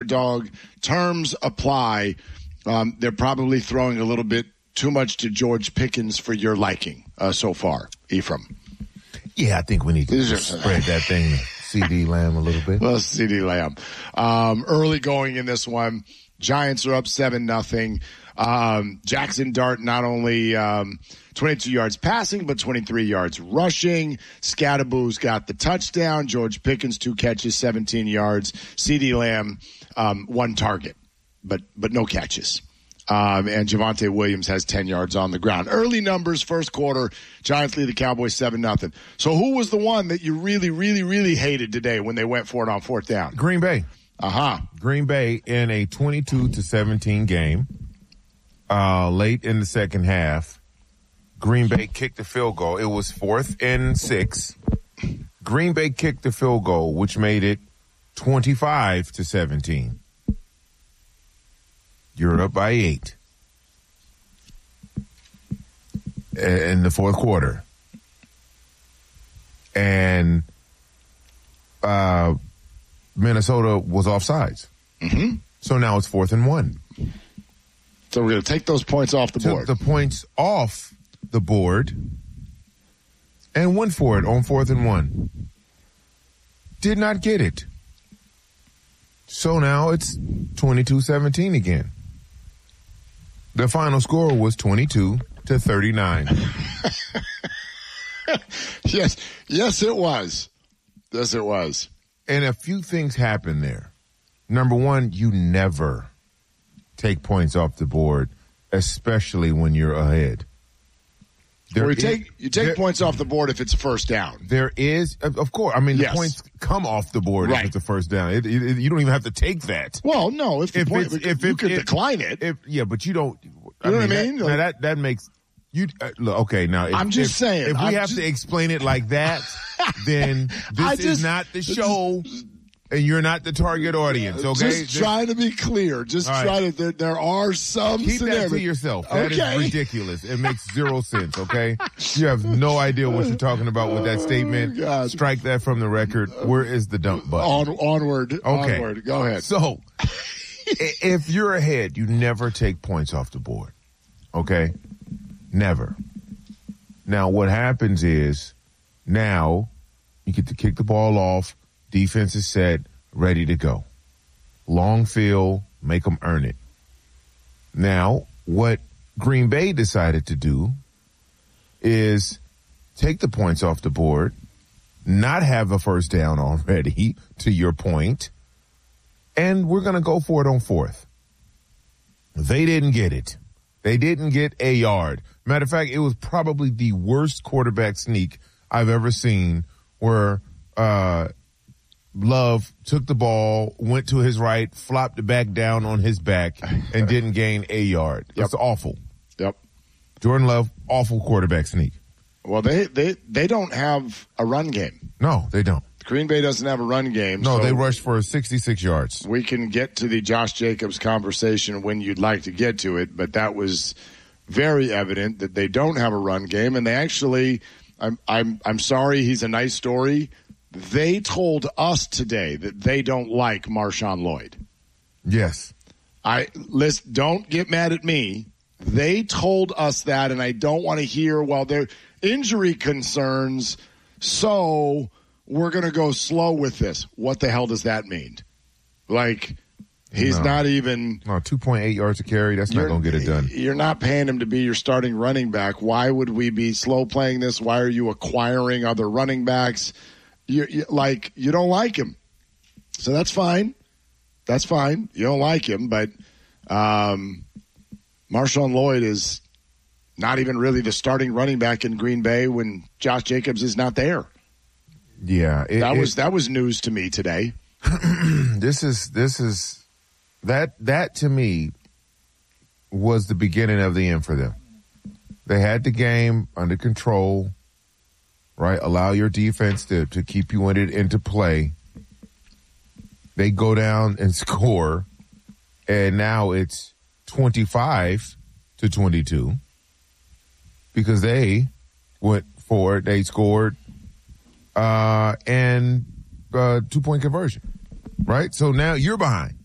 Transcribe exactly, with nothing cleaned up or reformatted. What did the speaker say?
dog. Terms apply. Um, they're probably throwing a little bit too much to George Pickens for your liking uh, so far, Ephraim. Yeah, I think we need to spread that thing to C D Lamb a little bit. Well, C D Lamb. Um, early going in this one, Giants are up seven nothing. Um, Jackson Dart not only um, twenty-two yards passing, but twenty-three yards rushing. Scatterboo's got the touchdown. George Pickens, two catches, seventeen yards. C D Lamb, um, one target, but but no catches. Um, and Javonte Williams has ten yards on the ground. Early numbers, first quarter, Giants lead the Cowboys seven nothing. So who was the one that you really, really, really hated today when they went for it on fourth down? Green Bay. Uh-huh. Green Bay in a twenty-two to seventeen game. Uh, late in the second half, Green Bay kicked the field goal. It was fourth and six. Green Bay kicked the field goal, which made it twenty-five to seventeen. You're up by eight in the fourth quarter. And uh, Minnesota was offsides. Mm-hmm. So now it's fourth and one. So we're going to take those points off the Took board. the points off the board and went for it on fourth and one. Did not get it. So now it's twenty-two seventeen again. The final score was twenty-two to thirty-nine. Yes. Yes, it was. Yes, it was. And a few things happened there. Number one, you never take points off the board, especially when you're ahead. There well, you take, you take there, points off the board if it's a first down. There is, of course. I mean, the yes. points come off the board right. if it's a first down. It, it, it, you don't even have to take that. Well, no. If, the if point, if you it, could it, decline it. If, yeah, but you don't. You I know mean, what I mean? That, now that, that makes you uh, look, okay. Now, if, I'm just if, saying. If we I'm have just, to explain it like that, then this just, is not the show. Just, And you're not the target audience, okay? Just trying to be clear. Just right. try to, there, there are some Keep scenarios. that to yourself. That okay. is ridiculous. It makes zero sense, okay? You have no idea what you're talking about with that statement. Oh, strike that from the record. Where is the dump button? On, onward. Okay. Onward. Go ahead. So, if you're ahead, you never take points off the board, okay? Never. Now, what happens is, now, you get to kick the ball off. Defense is set, ready to go. Long field, make them earn it. Now, what Green Bay decided to do is take the points off the board, not have a first down already, to your point, and we're going to go for it on fourth. They didn't get it. They didn't get a yard. Matter of fact, it was probably the worst quarterback sneak I've ever seen where uh Love took the ball, went to his right, flopped it back down on his back, and didn't gain a yard. That's yep. awful. Yep. Jordan Love, awful quarterback sneak. Well, they, they, they don't have a run game. No, they don't. Green Bay doesn't have a run game. No, so they rushed for sixty-six yards. We can get to the Josh Jacobs conversation when you'd like to get to it, but that was very evident that they don't have a run game, and they actually, I'm I'm I'm sorry, he's a nice story. They told us today that they don't like Marshawn Lloyd. Yes. I listen, don't get mad at me. They told us that, and I don't want to hear, well, they're injury concerns, so we're going to go slow with this. What the hell does that mean? Like, he's no. not even... No, two point eight yards a carry, that's not going to get it done. You're not paying him to be your starting running back. Why would we be slow playing this? Why are you acquiring other running backs? You, you like you don't like him, so that's fine. That's fine. You don't like him, but um, Marshawn Lloyd is not even really the starting running back in Green Bay when Josh Jacobs is not there. Yeah, it, that was it, that was news to me today. this is this is that that to me was the beginning of the end for them. They had the game under control. Right, allow your defense to, to keep you in it into play. They go down and score, and now it's twenty-five to twenty-two because they went for it. They scored, uh, and uh, two point conversion. Right, so now you're behind.